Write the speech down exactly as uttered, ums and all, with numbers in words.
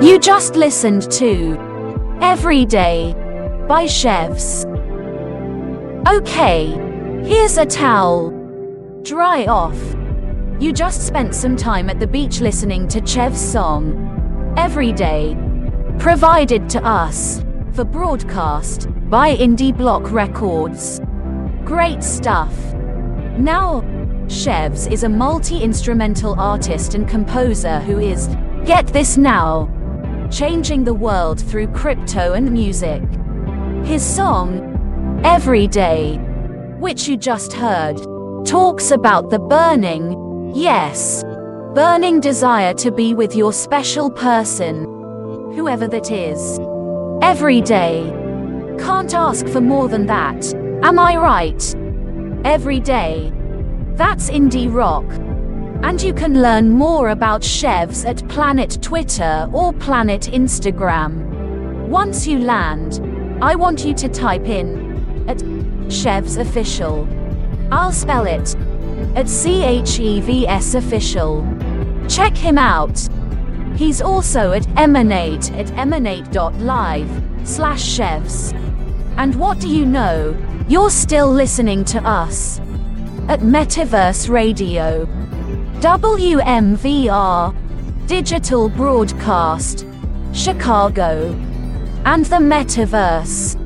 You just listened to Every Day by Chevs. Okay, here's a towel. Dry off. You just spent some time at the beach listening to Chev's song, Every Day, provided to us for broadcast by Indie Block Records. Great stuff. Now, Chevs is a multi-instrumental artist and composer who is, get this now, changing the world through crypto and music. His song, Every Day, which you just heard, talks about the burning, yes, burning desire to be with your special person, whoever that is. Every day. Can't ask for more than that, am I right? Every day. That's indie rock. And you can learn more about Chevs at Planet Twitter or Planet Instagram. Once you land, I want you to type in at Chevs Official. I'll spell it at C H E V S Official. Check him out. He's also at Emanate at emanate.live slash Chevs. And what do you know? You're still listening to us at Metaverse Radio. W M V R, Digital Broadcast, Chicago, and the Metaverse.